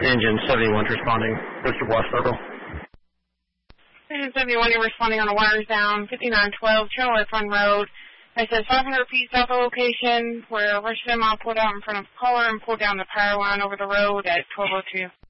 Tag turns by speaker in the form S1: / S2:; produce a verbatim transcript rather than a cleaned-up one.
S1: Engine seventy-one responding. Richard Washburn.
S2: Engine seventy-one, you're responding on the wires down, fifty-nine twelve, Channel Life Run Road. I said five hundred feet south of location where Rush M I pulled out in front of the caller and pulled down the power line over the road at twelve oh two.